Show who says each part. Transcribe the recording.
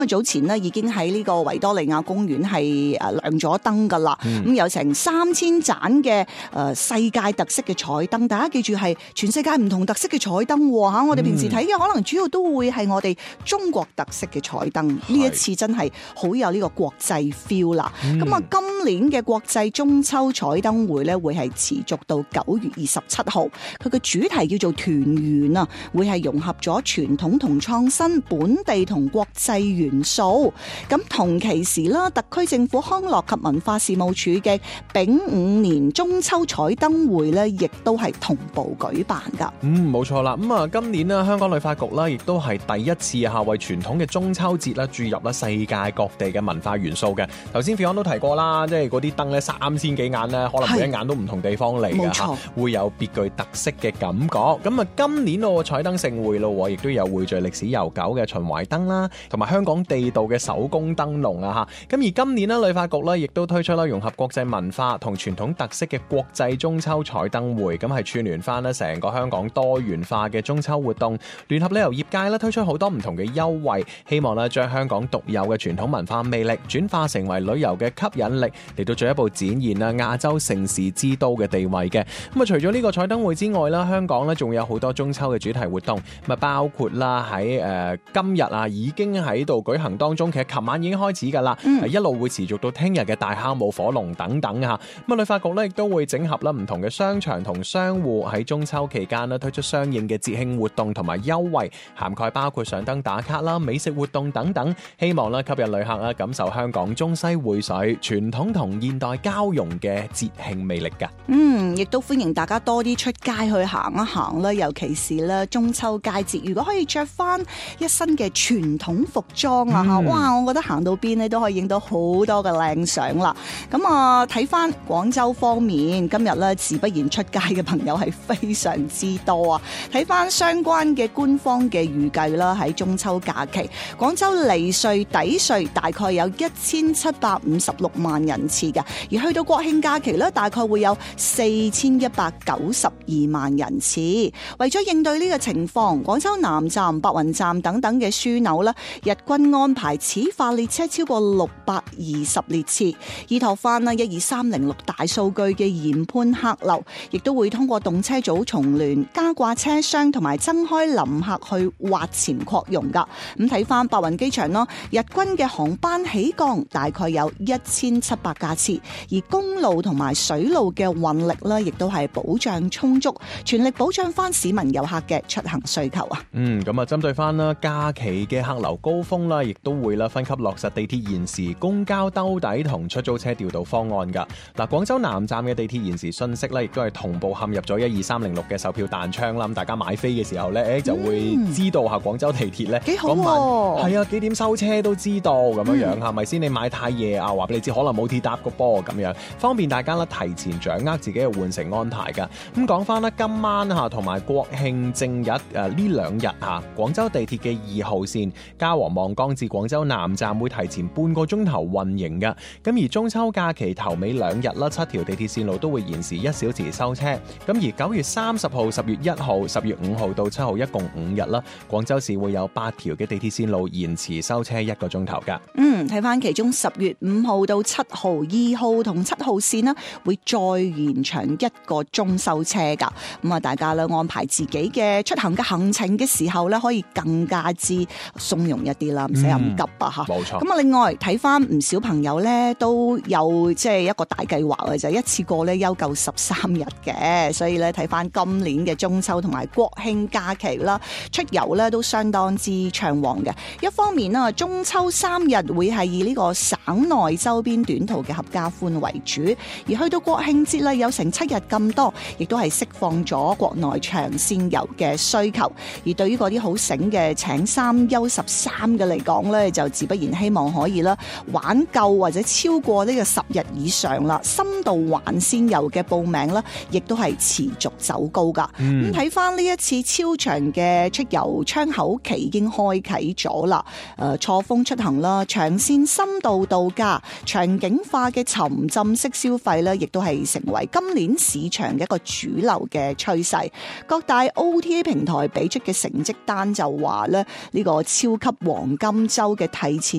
Speaker 1: 早前呢已經喺呢個維多利亞公園係亮咗燈㗎啦，咁有成3000盞嘅世界特色嘅彩燈，大家記住係全世界唔同特色嘅彩燈嚇。我哋平時睇嘅可能主要都會係我哋中國特色嘅彩燈，呢一次真係好有呢個國際 feel 啦。咁啊，今年嘅國際中秋彩燈會咧會係持續到9月27號，佢嘅主題叫做團圓啊，會係融合咗傳統同創新、本地同國際元素。咁同期時啦，特區政府康樂及文化事務署嘅丙午年中秋彩燈會咧，亦都係同步舉辦噶。
Speaker 2: 冇錯啦。咁啊，今年咧，香港旅發局啦，亦都係第一次為傳統嘅中秋節啦注入啦世界各地嘅文化元素嘅。頭先 Fion 都提過啦，即係嗰啲燈咧3000幾眼咧，可能每一眼都唔同地方嚟嘅嚇，會有別具特色嘅感覺。咁啊，今年個彩燈盛會咯，亦都有匯聚歷史悠久嘅秦淮燈啦，同埋香港地道嘅手工燈籠啊嚇。咁而今年咧，旅發局咧亦都推出啦融合國際文化同傳統特色嘅國際中秋彩燈會，咁係串聯翻咧成個香港多元化嘅中秋活動，聯合旅遊業界咧推出好多唔同嘅優惠，希望咧將香港獨有嘅傳統文化魅力轉化成為旅遊嘅吸引力，嚟到進一步展現啦亞洲盛事之都嘅地位嘅。咁啊，除咗呢個彩燈會之外啦，香港咧仲有好多中秋嘅主題活動，咁啊包括啦喺今日啊已經喺度舉行當中，其實琴晚已經開始㗎啦，一路會持續到聽日嘅大坑舞火龍等等嚇。咁啊，旅發局咧亦都會整合啦唔同嘅商場同商戶喺中秋期間咧推出相應嘅節慶活動同埋優惠，涵蓋包括上燈打卡啦、美食活動等等，希望咧吸引旅客啦感受香港中西匯水、傳統同現代交融嘅節慶魅力㗎。
Speaker 1: 亦都歡迎大家多啲出街去行一行啦，尤其是咧中秋佳節，如果可以着翻一身嘅傳統服裝啊哇！我覺得行到邊咧都可以影到好多嘅靚相啦。咁啊，睇翻廣州方面，今日咧自不然出街嘅朋友係非常之多啊。睇翻相關嘅官方嘅預計啦，喺中秋假期，廣州離穗抵穗大概有1756萬人次嘅，而去到國慶假期咧，大概會有4192萬人次。為咗應對呢個情況，廣州南站、白雲站等等嘅樞紐咧，日均安排此化列車超過620列次，依託翻啦12306大數據嘅研判客流，亦都會通過動車組重聯、加掛車廂同埋增開臨客去挖潛擴容噶。咁睇翻白雲機場咯，日均嘅航班起降大概有1700架次，而公路同埋水路嘅運力咧，亦都係保障充足，全力保障翻市民遊客嘅出行需求啊。
Speaker 2: 咁啊，針對翻啦假期嘅客流高峰啦，亦都會啦分級落實地鐵延時、公交兜底同出租車調度方案噶。嗱，廣州南站嘅地鐵延時信息咧，亦都係同步陷入咗12306嘅售票彈窗啦。咁大家買飛嘅時候咧，就會知道下廣州地鐵咧
Speaker 1: 幾好喎，
Speaker 2: 係啊，幾點收車都知道咁樣樣，係咪先？你買太夜啊，話俾你知可能冇鐵搭個波咁樣，方便大家啦提前掌握自己嘅換乘安排噶。咁講翻啦，今晚同埋國慶正日呢兩日廣州地鐵嘅2號線嘉禾望崗至廣州南站會提前半個鐘頭運營嘅。咁而中秋假期頭尾2日啦，7條地鐵線路都會延時1小時收車。咁而9月30號、10月1號、10月5號到7號一共5日啦，廣州市會有8條嘅地鐵線路延遲收車1個鐘頭噶。
Speaker 1: 睇翻其中10月5號到7號、2號同7號線啦，會再延長1個鐘收車噶。咁啊，大家咧安排自己嘅出行嘅行程嘅時候咧，可以更加之鬆容一啲啦，唔使咁急啊吓。
Speaker 2: 冇錯。
Speaker 1: 咁啊，另外睇翻唔少朋友咧都有即係一個大計劃嘅，就係一次過咧休夠13日嘅，所以咧睇翻今年嘅中秋同埋國慶假期啦，出遊咧都相當之暢旺嘅。一方面啦，中秋3日會係以呢個省內周邊短途嘅合家歡為主，而去到國慶節咧有成7日咁多，亦都係釋放咗國內長線遊嘅需求。而對於嗰啲好醒嘅請3休13嘅嚟講咧，就自不然希望可以啦玩夠或者超過呢個10日以上啦。深度環線遊嘅報名啦，亦都係持續走高噶。咁睇翻呢一次超長嘅出遊窗口期已經開啟咗啦。錯峰出行啦，長線深度度假、場景化嘅沉浸式消費咧，亦都係成為今年市場嘅一個主流嘅趨勢。各大 OTA 平台俾出嘅成績單就話咧，呢個超級黃金週嘅提前